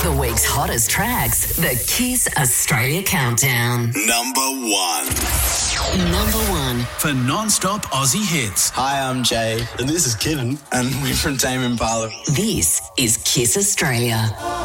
The week's hottest tracks, the Kiss Australia Countdown. Number 1. For non-stop Aussie hits. Hi, I'm Jay. And this is Kevin. And we're from Tame Impala. This is Kiss Australia.